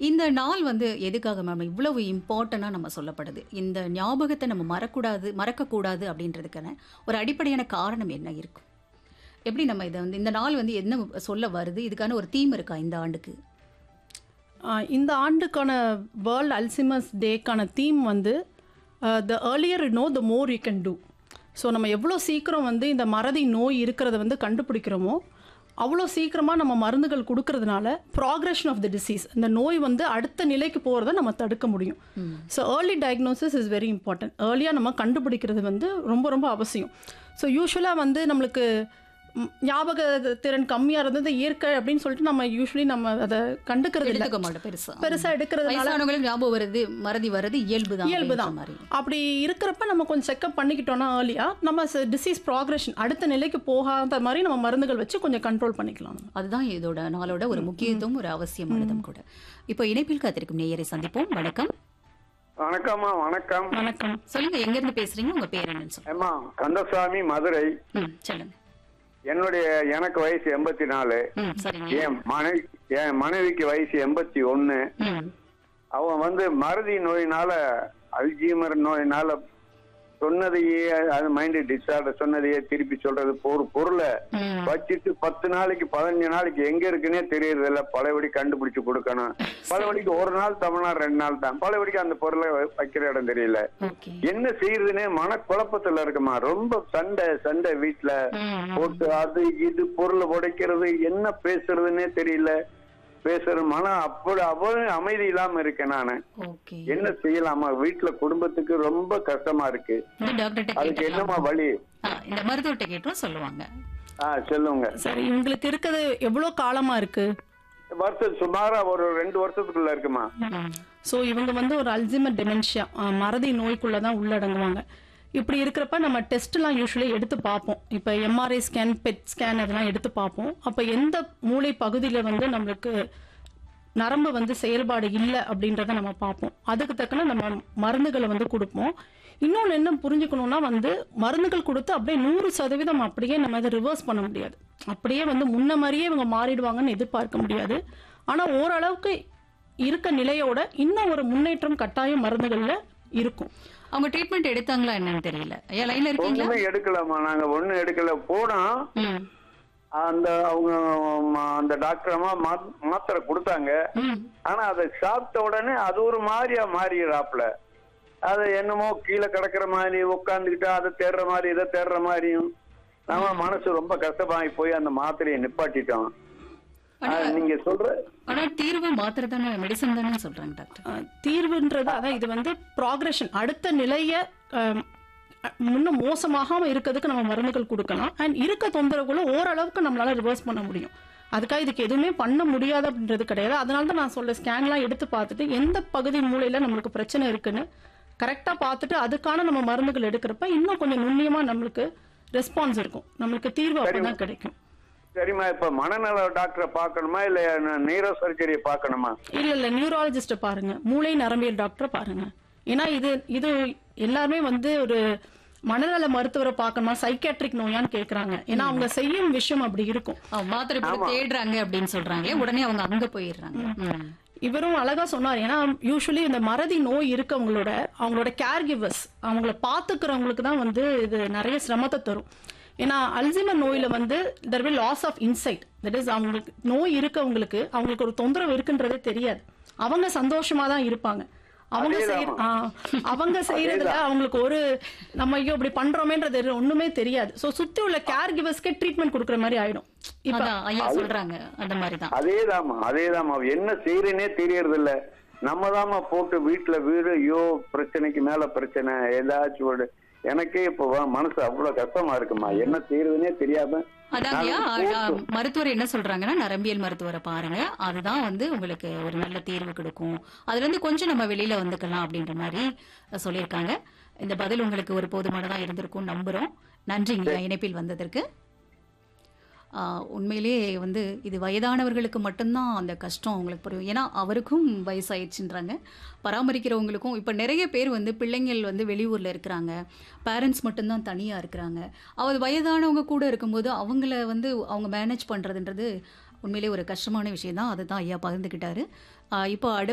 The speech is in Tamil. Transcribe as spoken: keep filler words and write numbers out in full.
இந்த நாள் வந்து எதுக்காக மேம் இவ்வளவு இம்பார்ட்டன்ட்டா நம்ம சொல்லப்படுது? இந்த ஞாபகத்த நம்ம மறக்கூடாது மறக்கக்கூடாது அப்படின்றதுக்கான ஒரு அடிப்படையான காரணம் என்ன இருக்கும்? எப்படி நம்ம இத வந்து இந்த நாள் வந்து என்ன சொல்ல வருது? இதுக்கான ஒரு தீம் இருக்கா இந்த ஆண்டுக்கு? ஆ, இந்த ஆண்டுக்கான வேர்ல்ட் அல்சைமர்ஸ் டேக்கான தீம் வந்து த earlier you know the more you can do. So நம்ம எவ்வளோ சீக்கிரம் வந்து இந்த மறதி நோய் இருக்கிறத வந்து கண்டுபிடிக்கிறோமோ அவ்வளோ சீக்கிரமாக நம்ம மருந்துகள் கொடுக்கறதுனால ப்ராக்ரெஷன் ஆஃப் த டிசீஸ், இந்த நோய் வந்து அடுத்த நிலைக்கு போகிறத நம்ம தடுக்க முடியும். So early diagnosis is very important. ஏர்லியாக நம்ம கண்டுபிடிக்கிறது வந்து ரொம்ப ரொம்ப அவசியம். ஸோ யூஸ்வலாக வந்து நம்மளுக்கு ம், ஞாபக திறன் கம்மியாக இருந்தது இயற்கை அப்படின்னு சொல்லிட்டு நம்ம யூஸ்வலி நம்ம அதை கண்டுக்கிறது இல்லை, எடுத்துக்க மாட்டோம் பெருசா. பெருசாக எடுக்கிறதுனால வயசானவங்களுக்கு ஞாபகம் வருது, மறதி வருது இயல்பு தான் இயல்பு தான். மாதிரி. அப்படி இருக்கிறப்ப நம்ம கொஞ்சம் செக்அப் பண்ணிக்கிட்டோம்னா ஏர்லியாக நம்ம டிசீஸ் ப்ராக்ரெஷன் அடுத்த நிலைக்கு போகாத மாதிரி நம்ம மருந்துகள் வச்சு கொஞ்சம் கண்ட்ரோல் பண்ணிக்கலாம் நம்ம. அதுதான் இதோட நாளோட ஒரு முக்கியத்துவம், ஒரு அவசியமானதும் கூட. இப்போ இணைப்பில் காத்திருக்கும் நேயரை சந்திப்போம். வணக்கம். வணக்கம்மா. வணக்கம். வணக்கம். சொல்லுங்க, எங்க இருந்து பேசுறீங்க? உங்க பேர் என்னன்னு சொல்லுங்க. ஏம்மா கந்தசாமி, மதுரை. ம், சொல்லுங்க. என்னுடைய எனக்கு வயசு எண்பத்தி நாலு. ம், சரிங்க. என் மனைவி என் மனைவிக்கு வயசு எண்பத்தி ஒன்னு. ம், அவன் வந்து மறதி நோயினால, அல்ஜீமர் நோயினால சொன்னதையே, அது மைண்ட் டிஸார்டர் சொன்னதையே திருப்பி சொல்றது, ஒரு பொருளை ம். வச்சுட்டு பத்து நாளைக்கு பதினஞ்சு நாளைக்கு எங்க இருக்குன்னே தெரியறது இல்ல. பழையபடி கண்டுபிடிச்சு கொடுக்கணும். பழையபடிக்கு ஒரு நாள் தமிழ்நாடு ரெண்டு நாள் தான். பழையபடிக்கு அந்த பொருளை வைக்கிற இடம் தெரியல. ஓகே. என்ன செய்யறதுன்னே மனக்குழப்பத்துல இருக்குமா. ரொம்ப சண்டை சண்டை வீட்டுல ம், போட்டு அது இது பொருளை உடைக்கிறது, என்ன பேசுறதுன்னே தெரியல. பேசுற மனம் அப்படி அவ்வளவு அமைதி இல்லாம இருக்கேன் நானு. ஓகே. என்ன செய்யலாமா? வீட்டுல குடும்பத்துக்கு ரொம்ப கஷ்டமா இருக்கு. இந்த டாக்டர்கிட்ட அதுக்கு என்னமா கேட்டோம். வழி? இந்த மருத்துவர்கிட்ட கேட்டோம் சொல்லுவாங்க. ஆ, சொல்லுங்க. சரி, உங்களுக்கு இருக்கிறது எவ்வளோ காலமாக இருக்குது? வருஷம் சுமாரா ஒரு ரெண்டு வருஷத்துக்குள்ள இருக்குமா. ம், ஸோ இவங்க வந்து ஒரு அல்சைமர் டெமென்ஷியா மறதி நோய்க்குள்ளே தான் உள்ளடங்குவாங்க. இப்படி இருக்கிறப்ப நம்ம டெஸ்ட்லாம் யூஸ்வலி எடுத்து பார்ப்போம். இப்போ எம்ஆர்ஐ ஸ்கேன், பெட் ஸ்கேன் அதெல்லாம் எடுத்து பார்ப்போம். அப்போ எந்த மூளை பகுதியில் வந்து நம்மளுக்கு நரம்பு வந்து செயல்பாடு இல்லை அப்படின்றத நம்ம பார்ப்போம். அதுக்கு தக்கன நம்ம மருந்துகளை வந்து கொடுப்போம். இன்னொன்று என்ன புரிஞ்சுக்கணும்னா வந்து மருந்துகள் கொடுத்து அப்படியே நூறு சதவீதம் அப்படியே நம்ம அதை ரிவர்ஸ் பண்ண முடியாது. அப்படியே வந்து முன்ன மாதிரியே இவங்க மாறிடுவாங்கன்னு எதிர்பார்க்க முடியாது. ஆனால் ஓரளவுக்கு இருக்க நிலையோட இன்னும் ஒரு முன்னேற்றம் கட்டாயம் மருந்துகளில் இருக்கும். அவங்க ட்ரீட்மெண்ட் எடுத்தாங்களா என்னன்னு தெரியல. ஐயா லைன்ல இருக்கீங்களா? ஒண்ணுமே எடுக்கலாமா? நாங்க ஒண்ணும் எடுக்கல. போனோம். ம், அந்த அவங்க ம- அந்த டாக்டர் அம்மா மா- மாத்திரை கொடுத்தாங்க. ம். ஆனா அதை சாப்பிட்ட உடனே அது ஒரு மாதிரியா மாறிடுறாப்புல. அது என்னமோ கீழே கிடக்குற மாதிரி உட்காந்துக்கிட்டா அதை தேடுற மாதிரி இதை தேடுற மாதிரியும் நம்ம மனசு ரொம்ப கஷ்டமாகி போய் அந்த மாத்திரையை நிப்பாட்டிட்டோம். ஆனா அது நீங்க சொல்ற ஆனா தீர்வு மாத்திரை தானே, மெடிசன் தானே சொல்றாங்க டாக்டர். அஹ் தீர்வுன்றது அதான், இது வந்து ப்ராக்ரெஷன் அடுத்த நிலையை இன்னும் மோசமாகாமல் இருக்கிறதுக்கு நம்ம மருந்துகள் கொடுக்கலாம். அண்ட் இருக்க தொந்தரவுகளை ஓரளவுக்கு நம்மளால ரிவர்ஸ் பண்ண முடியும். அதுக்காக இதுக்கு எதுவுமே பண்ண முடியாது அப்படின்றது கிடையாது. அதனால தான் நான் சொல்ல ஸ்கேன்லாம் எடுத்து பார்த்துட்டு எந்த பகுதி மூளையில் நம்மளுக்கு பிரச்சனை இருக்குன்னு கரெக்டாக பார்த்துட்டு அதுக்கான நம்ம மருந்துகள் எடுக்கிறப்ப இன்னும் கொஞ்சம் நுண்ணியமாக நம்மளுக்கு ரெஸ்பான்ஸ் இருக்கும், நம்மளுக்கு தீர்வு அப்போ தான் கிடைக்கும். சரிம்மா, இப்ப மனநல டாக்டரை பார்க்கணுமா இல்ல நீரோ சர்ஜரியை பார்க்கணுமா? இல்லை இல்லை நியூராலஜிஸ்ட்டை பாருங்க, மூளை நரம்பியல் டாக்டரை பாருங்க. ஏன்னா இது இது எல்லாருமே வந்து ஒரு மனநல மருத்துவரை பார்க்கணுமா சைக்காட்ரிக் நோயான்னு கேட்குறாங்க. ஏன்னா அவங்க செய்யும் விஷயம் அப்படி இருக்கும். அவங்க மாத்திரை போட்டு தேடுறாங்க அப்படின்னு சொல்றாங்களே, உடனே அவங்க அங்க போயிடுறாங்க. ம். இவரும் அழகா சொன்னார். ஏன்னா யூஸ்வலி இந்த மறதி நோய் இருக்கவங்களோட அவங்களோட கேர் கிவர்ஸ், அவங்கள பார்த்துக்கிறவங்களுக்கு தான் வந்து இது நிறைய சிரமத்தை தரும். ஏன்னா அல்சைமர் நோயில வந்து there will loss of insight, that is அவங்களுக்கு நோய் இருக்கவங்களுக்கு அவங்களுக்கு ஒரு தொந்தரவு இருக்குன்றதே தெரியாது. அவங்க சந்தோஷமா தான் இருப்பாங்க. அவங்க செய்ய ஆ, அவங்க செய்யறதுல அவங்களுக்கு ஒரு நம்ம ஐயோ இப்படி பண்றோமேன்றது ஒண்ணுமே தெரியாது. ஸோ சுத்தி உள்ள கேர் கிவர்ஸ்க்கே ட்ரீட்மெண்ட் கொடுக்குற மாதிரி ஆயிடும். இப்ப அதான் ஐயா சொல்றாங்க அந்த மாதிரி தான். அதேதாம்மா அதேதாம்மா என்ன செய்யறேன்னே தெரியறது இல்ல. நம்ம தாம்மா போட்டு வீட்டுல வீடு ஐயோ பிரச்சனைக்கு மேல பிரச்சனை ஏதாச்சும் ஒரு எனக்கே இப்போ வா- மனசு அவ்வளவு கஷ்டமா இருக்குமா. என்ன செய்யறதுன்னே தெரியாம அதாங்கய்யா, நான் அஹ், மருத்துவர் என்ன சொல்றாங்கன்னா நரம்பியல் மருத்துவரை பாருங்க, அதுதான் வந்து உங்களுக்கு ஒரு நல்ல தீர்வு கொடுக்கும், அதுல இருந்து கொஞ்சம் நம்ம வெளியில வந்துக்கலாம் அப்படின்ற மாதிரி அஹ், சொல்லியிருக்காங்க. இந்த பதில் உங்களுக்கு ஒரு போதுமானதா இருந்திருக்கும் நம்புறோம். நன்றிங்க இணைப்பில் வந்ததற்கு. ஆஹ், உண்மையிலேயே வந்து இது வயதானவர்களுக்கு மட்டும்தான் அந்த கஷ்டம் அவங்களுக்கு புரியும். ஏன்னா அவருக்கும் வயசாயிடுச்சுன்றாங்க, பராமரிக்கிறவங்களுக்கும். இப்போ நிறைய பேர் வந்து பிள்ளைங்கள் வந்து வெளியூரில் இருக்கிறாங்க, பேரண்ட்ஸ் மட்டும்தான் தனியாக இருக்கிறாங்க. அவர் வயதானவங்க கூட இருக்கும்போது அவங்கள வந்து அவங்க மேனேஜ் பண்ணுறதுன்றது உண்மையிலே ஒரு கஷ்டமான விஷயம் தான். அதுதான் ஐயா பகிர்ந்துக்கிட்டாரு. ஆஹ், இப்போ அடுத்த